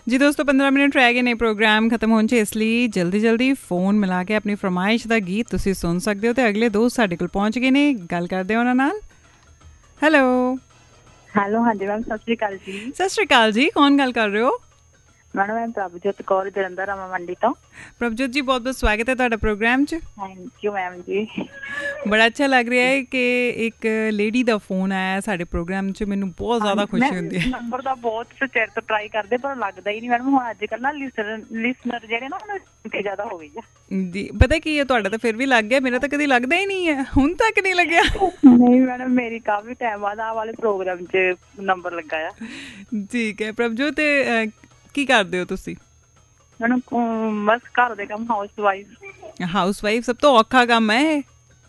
ਜੀ ਦੋਸਤੋ 15 ਮਿੰਟ ਰਹਿ ਗਏ ਨੇ ਪ੍ਰੋਗਰਾਮ ਖਤਮ ਹੋਣ 'ਚ, ਇਸ ਲਈ ਜਲਦੀ ਜਲਦੀ ਫੋਨ ਮਿਲਾ ਕੇ ਆਪਣੀ ਫਰਮਾਇਸ਼ ਦਾ ਗੀਤ ਤੁਸੀਂ ਸੁਣ ਸਕਦੇ ਹੋ। ਤੇ ਅਗਲੇ ਦੋਸਤ ਸਾਡੇ ਕੋਲ ਪਹੁੰਚ ਗਏ ਨੇ, ਗੱਲ ਕਰਦੇ ਹੋ ਉਹਨਾਂ ਨਾਲ। ਹੈਲੋ। ਹੈਲੋ, ਹਾਂਜੀ ਮੈਮ, ਸਤਿ ਸ਼੍ਰੀ ਅਕਾਲ ਜੀ। ਸਤਿ ਸ਼੍ਰੀ ਅਕਾਲ ਜੀ, ਕੌਣ ਗੱਲ ਕਰ ਰਹੇ ਹੋ? ਮੈਡਮ ਮੈਂ ਪ੍ਰਭਜੋਤ ਕੌਰ, ਜਲੰਧਰ ਰਾਮਾ ਮੰਡੀ ਤੋਂ। ਪ੍ਰਭਜੋਤ ਜੀ, ਬਹੁਤ ਬਹੁਤ ਸਵਾਗਤ ਹੈ ਤੁਹਾਡਾ ਪ੍ਰੋਗਰਾਮ 'ਚ। ਥੈਂਕ ਯੂ ਮੈਮ ਜੀ। ਬੜਾ ਅੱਛਾ ਲੱਗ ਰਿਹਾ ਹੈ ਕਿ ਇੱਕ ਲੇਡੀ ਦਾ ਫੋਨ ਆਇਆ ਸਾਡੇ ਪ੍ਰੋਗਰਾਮ 'ਚ, ਮੈਨੂੰ ਬਹੁਤ ਜ਼ਿਆਦਾ ਖੁਸ਼ੀ ਹੁੰਦੀ ਹੈ। ਨੰਬਰ ਦਾ ਬਹੁਤ ਚਿਰ ਤੋਂ ਟਰਾਈ ਕਰਦੇ ਪਰ ਲੱਗਦਾ ਹੀ ਨਹੀਂ ਮੈਡਮ। ਹੁਣ ਅੱਜ ਕੱਲ੍ਹ ਨਾ ਲਿਸਨਰ ਜਿਹੜੇ ਨਾ ਉਹਨਾਂ ਦੀ ਜ਼ਿਆਦਾ ਹੋ ਗਈ ਆ ਜੀ। ਪਤਾ ਕੀ ਹੈ, ਤੁਹਾਡਾ ਤਾਂ ਫਿਰ ਵੀ ਲੱਗ ਗਿਆ, ਮੇਰਾ ਤਾਂ ਕਦੀ ਲੱਗਦਾ ਹੀ ਨਹੀਂ ਹੈ, ਹੁਣ ਤੱਕ ਨਹੀਂ ਲੱਗਿਆ। ਨਹੀਂ ਮੈਡਮ, ਮੇਰੀ ਕਾਫੀ ਟਾਈਮ ਬਾਅਦ ਆਹ ਵਾਲੇ ਪ੍ਰੋਗਰਾਮ 'ਚ ਨੰਬਰ ਲੱਗਾ ਆ। ਠੀਕ ਹੈ ਪ੍ਰਭਜੋਤ, ਕੀ ਕਰਦੇ ਹੋ ਤੁਸੀਂ? ਮੈਡਮ ਬਸ ਘਰ ਦੇ ਕੰਮ, ਹਾਊਸ ਵਾਈਫ। ਸਭ ਤੋਂ ਔਖਾ ਕੰਮ ਹੈ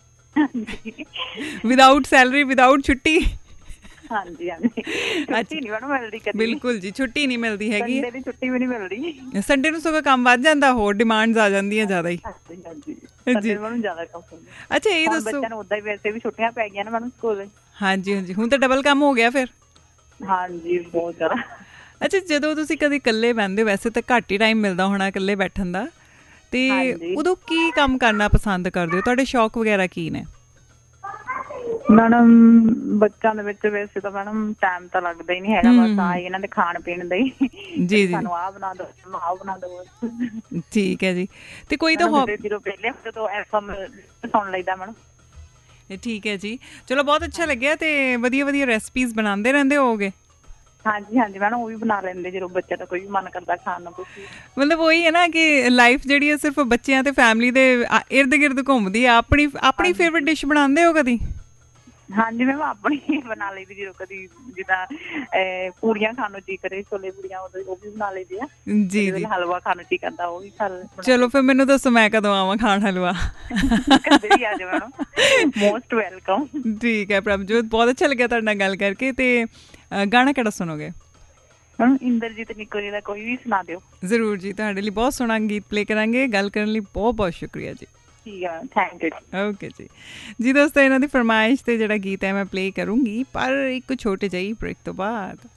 ਵਿਦਆਊਟ ਸੈਲਰੀ, ਵਿਦਆਊਟ ਛੁੱਟੀ। ਹਾਂਜੀ ਹਾਂਜੀ, ਛੁੱਟੀ ਨਹੀਂ ਮੈਡਮ ਮਿਲਦੀ ਕਦੀ। ਬਿਲਕੁਲ ਜੀ, ਛੁੱਟੀ ਨਹੀਂ ਮਿਲਦੀ ਹੈਗੀ। ਸੰਡੇ ਦੀ ਛੁੱਟੀ ਵੀ ਨਹੀਂ ਮਿਲਦੀ। ਸੰਡੇ ਨੂੰ ਸਗੋਂ ਕੰਮ ਵੱਧ ਜਾਂਦਾ, ਹੋਰ ਡਿਮਾਂਡਸ ਆ ਜਾਂਦੀਆਂ ਜ਼ਿਆਦਾ ਹੀ। ਹਾਂਜੀ ਮੈਡਮ, ਜ਼ਿਆਦਾ ਕੰਮ ਹੁੰਦਾ। ਅੱਛਾ ਇਹ ਦੱਸੋ, ਬੱਚਿਆਂ ਨੂੰ ਉਦਾਂ ਹੀ ਵੈਸੇ ਵੀ ਛੁੱਟੀਆਂ ਪੈ ਗਈਆਂ ਨੇ ਮੈਡਮ ਸਕੂਲ। ਹਾਂਜੀ ਹਾਂਜੀ, ਹੁਣ ਤਾਂ ਡਬਲ ਕੰਮ ਹੋ ਗਿਆ ਫਿਰ। ਹਾਂਜੀ, ਬਹੁਤ ਜ਼ਿਆਦਾ। ਅੱਛਾ, ਜਦੋਂ ਤੁਸੀਂ ਕਦੇ ਇਕੱਲੇ ਬਹਿੰਦੇ ਹੋ, ਵੈਸੇ ਤਾਂ ਘੱਟ ਹੀ ਟਾਈਮ ਮਿਲਦਾ ਹੋਣਾ ਇਕੱਲੇ ਬੈਠਣ ਦਾ, ਤੇ ਉਦੋਂ ਕੀ ਕੰਮ ਕਰਨਾ ਪਸੰਦ ਕਰਦੇ ਹੋ? ਤੁਹਾਡੇ ਸ਼ੌਕ ਵਗੈਰਾ ਕੀ ਨੇ? ਮੈਡਮ ਬੱਚਿਆਂ ਦੇ ਵਿੱਚ ਵੈਸੇ ਤਾਂ ਮੈਡਮ ਟਾਈਮ ਤਾਂ ਲੱਗਦਾ ਹੀ ਨਹੀਂ ਹੈਗਾ, ਬਸ ਆਹ ਇਹਨਾਂ ਦੇ ਖਾਣ ਪੀਣ ਦਾ ਹੀ। ਜੀ, ਸਾਨੂੰ ਆਹ ਬਣਾ ਦੋ, ਆਹ ਬਣਾ ਦੋ। ਠੀਕ ਹੈ ਜੀ। ਤੇ ਕੋਈ ਤਾਂ ਜਦੋਂ ਪਹਿਲੇ ਜਦੋਂ ਐਫਐਮ ਸੁਣ ਲਈਦਾ ਮੈਡਮ। ਠੀਕ ਹੈ ਜੀ, ਚਲੋ ਬਹੁਤ ਅੱਛਾ ਲੱਗਿਆ। ਤੇ ਵਧੀਆ ਵਧੀਆ ਰੈਸਪੀਜ਼ ਬਣਾਉਂਦੇ ਰਹਿੰਦੇ ਹੋਵੋਗੇ? ਹਾਂਜੀ ਹਾਂਜੀ ਮੈਡਮ, ਉਹ ਵੀ ਬਣਾ ਲੈਂਦੇ ਜਦੋਂ ਬੱਚਾ ਦਾ ਕੋਈ ਵੀ ਮਨ ਕਰਦਾ ਖਾਣ ਨੂੰ ਕੁਛ। ਮਤਲਬ ਉਹੀ ਹੈ ਨਾ ਕਿ ਲਾਈਫ ਜਿਹੜੀ ਹੈ ਸਿਰਫ ਬੱਚਿਆਂ ਤੇ ਫੈਮਿਲੀ ਦੇ ਇਰਦ ਗਿਰਦ ਘੁੰਮਦੀ ਆ। ਆਪਣੀ ਫੇਵਰੇਟ ਡਿਸ਼ ਬਣਾਉਂਦੇ ਹੋ ਕਦੀ? ਹਾਂਜੀ ਮੈਮ, ਆਪਣੀ ਬਣਾ ਲਈ ਦੀ ਜਦੋਂ ਕਦੀ, ਜਿੱਦਾਂ ਪੂੜੀਆਂ ਖਾਣ ਨੂੰ ਜੀ ਕਰੇ, ਛੋਲੇ ਪੂੜੀਆਂ, ਉਹ ਵੀ ਬਣਾ ਲਈਦੇ ਆ। ਜੀ ਜੀ। ਹਲਵਾ ਖਾਣ ਨੂੰ ਜੀ ਕਰਦਾ, ਉਹ ਵੀ ਖਾ। ਚਲੋ ਫਿਰ ਮੈਨੂੰ ਦੱਸੋ, ਮੈਂ ਕਦੋਂ ਆਵਾਂ ਖਾਣ ਹਲਵਾ? ਕਦੇ ਵੀ ਆ ਜਾਓ ਮੈਡਮ, ਮੋਸਟ ਵੈਲਕਮ। ਠੀਕ ਹੈ ਪ੍ਰਭਜੋਤ, ਬਹੁਤ ਅੱਛਾ ਲੱਗਿਆ ਤੁਹਾਡੇ ਨਾਲ ਗੱਲ ਕਰਕੇ। ਤੇ ਗਾਣਾ ਕਿਹੜਾ ਸੁਣੋਗੇ? ਮੈਡਮ ਇੰਦਰਜੀਤ ਨਿੱਕੋ ਜੀ ਦਾ ਕੋਈ ਵੀ ਸੁਣਾ ਦਿਓ। ਜ਼ਰੂਰ ਜੀ, ਤੁਹਾਡੇ ਲਈ ਬਹੁਤ ਸੋਹਣਾ ਗੀਤ ਪਲੇ ਕਰਾਂਗੇ। ਗੱਲ ਕਰਨ ਲਈ ਬਹੁਤ ਬਹੁਤ ਸ਼ੁਕਰੀਆ ਜੀ। ਠੀਕ ਹੈ, ਥੈਂਕ ਯੂ। ਓਕੇ ਜੀ। ਜੀ ਦੋਸਤੋ, ਇਹਨਾਂ ਦੀ ਫਰਮਾਇਸ਼ 'ਤੇ ਜਿਹੜਾ ਗੀਤ ਹੈ ਮੈਂ ਪਲੇ ਕਰੂੰਗੀ, ਪਰ ਇੱਕ ਛੋਟੇ ਜਿਹੀ ਬ੍ਰੇਕ ਤੋਂ ਬਾਅਦ।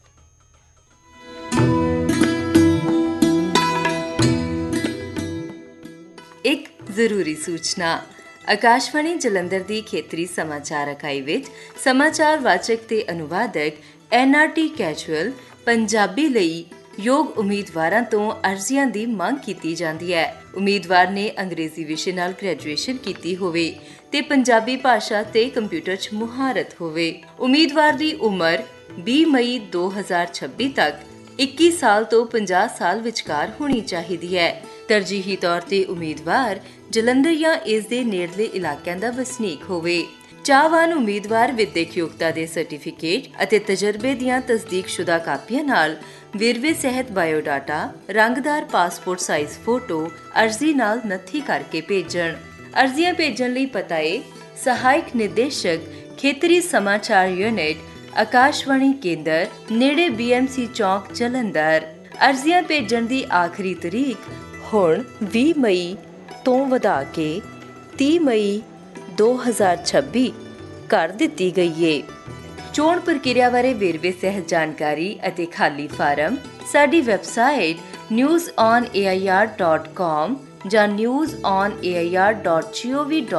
ਇੱਕ ਜ਼ਰੂਰੀ ਸੂਚਨਾ। ਆਕਾਸ਼ਵਾਣੀ ਜਲੰਧਰ ਦੀ ਖੇਤਰੀ ਸਮਾਚਾਰ ਇਕਾਈ ਵਿੱਚ ਸਮਾਚਾਰ ਵਾਚਕ ਤੇ ਅਨੁਵਾਦਕ NRT ਕੈਜੂਅਲ ਪੰਜਾਬੀ ਲਈ ਯੋਗ ਉਮੀਦਵਾਰਾਂ ਤੋਂ ਅਰਜ਼ੀਆਂ ਦੀ ਮੰਗ ਕੀਤੀ ਜਾਂਦੀ ਹੈ। ਉਮੀਦਵਾਰ ਨੇ ਅੰਗਰੇਜ਼ੀ ਵਿਸ਼ੇ ਨਾਲ ਗ੍ਰੈਜੂਏਸ਼ਨ ਕੀਤੀ ਹੋਵੇ ਤੇ ਪੰਜਾਬੀ ਭਾਸ਼ਾ ਤੇ ਕੰਪਿਊਟਰ 'ਚ ਮੁਹਾਰਤ ਹੋਵੇ। ਉਮੀਦਵਾਰ ਦੀ ਉਮਰ 20 ਮਈ 2026 ਤੱਕ 21 ਸਾਲ ਤੋਂ 50 ਸਾਲ ਵਿਚਕਾਰ ਹੋਣੀ ਚਾਹੀਦੀ ਹੈ। ਤਰਜੀਹੀ ਤੌਰ ਤੇ ਉਮੀਦਵਾਰ ਜਲੰਧਰ ਜਾਂ ਇਸ ਦੇ ਨੇੜਲੇ ਇਲਾਕਿਆਂ ਦਾ ਵਸਨੀਕ ਹੋਵੇ। ਚਾਹਵਾਨ ਉਮੀਦਵਾਰ ਵਿਦਿਅਕ ਯੋਗਤਾ ਦੇ ਸਰਟੀਫਿਕੇਟ ਅਤੇ ਤਜਰਬੇ ਦੀਆਂ ਤਸਦੀਕਸ਼ੁਦਾ ਕਾਪੀਆਂ ਨਾਲ ਵੇਰਵੇ ਸਹਿਤ ਬਾਇਓਡਾਟਾ, ਰੰਗਦਾਰ ਪਾਸਪੋਰਟ ਸਾਈਜ਼ ਫੋਟੋ ਅਰਜ਼ੀ ਨਾਲ ਨੱਥੀ ਕਰਕੇ ਭੇਜਣ। ਅਰਜ਼ੀਆਂ ਭੇਜਣ ਲਈ ਪਤਾ ਹੈ: ਸਹਾਇਕ ਨਿਰਦੇਸ਼ਕ, ਖੇਤਰੀ ਸਮਾਚਾਰ ਯੂਨਿਟ, ਆਕਾਸ਼ਵਾਣੀ ਕੇਂਦਰ, ਨੇੜੇ BMC ਚੌਕ, ਜਲੰਧਰ। ਅਰਜ਼ੀਆਂ ਭੇਜਣ ਦੀ ਆਖਰੀ ਤਰੀਕ ਹੁਣ 20 ਮਈ ਤੋਂ ਵਧਾ ਕੇ 30 ਮਈ 2026 ਕਰ ਦਿੱਤੀ ਗਈ ਹੈ। ਚੋਣ ਪ੍ਰਕਿਰਿਆ ਬਾਰੇ ਵੇਰਵੇ ਸਹਿਤ ਜਾਣਕਾਰੀ ਅਤੇ ਖਾਲੀ ਫਾਰਮ ਸਾਡੀ ਵੈਬਸਾਈਟ newsonair.com ਜਾਂ newsonair.gov